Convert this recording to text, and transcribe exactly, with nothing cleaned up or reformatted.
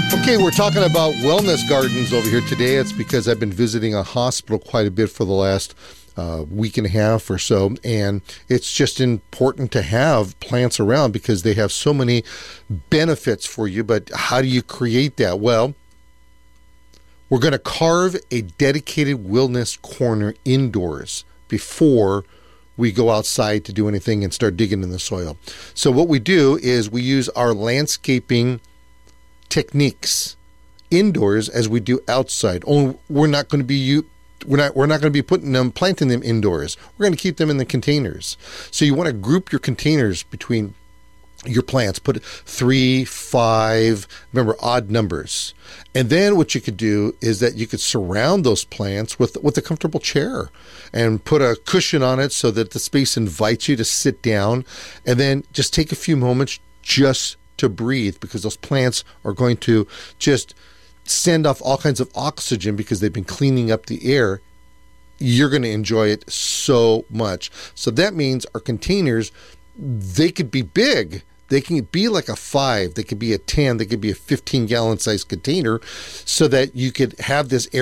Okay, we're talking about wellness gardens over here today. It's because I've been visiting a hospital quite a bit for the last uh, week and a half or so, and it's just important to have plants around because they have so many benefits for you. But how do you create that? Well, we're going to carve a dedicated wellness corner indoors before we go outside to do anything and start digging in the soil. So what we do is we use our landscaping techniques indoors as we do outside. Only we're not going to be we're not we're not going to be putting them planting them indoors. We're going to keep them in the containers. So you want to group your containers between your plants. Put three, five, remember odd numbers. And then what you could do is that you could surround those plants with with a comfortable chair and put a cushion on it so that the space invites you to sit down, and then just take a few moments just to breathe, because those plants are going to just send off all kinds of oxygen because they've been cleaning up the air. You're going to enjoy it so much. So that means our containers, they could be big. They can be like a five, they could be a ten, they could be a fifteen gallon size container, so that you could have this